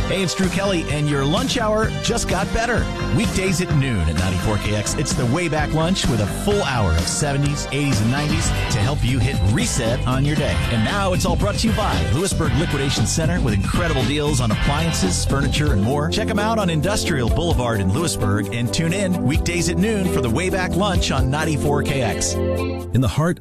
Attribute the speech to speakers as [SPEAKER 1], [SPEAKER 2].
[SPEAKER 1] Hey, it's Drew Kelly, and your lunch hour just got better. Weekdays at noon at 94KX. It's the Way Back Lunch with a full hour of 70s, 80s, and 90s to help you hit reset on your day. And now it's all brought to you by Lewisburg Liquidation Center with incredible deals on appliances, furniture, and more. Check them out on Industrial Boulevard in Lewisburg and tune in weekdays at noon for the Way Back Lunch on 94KX.
[SPEAKER 2] In the heart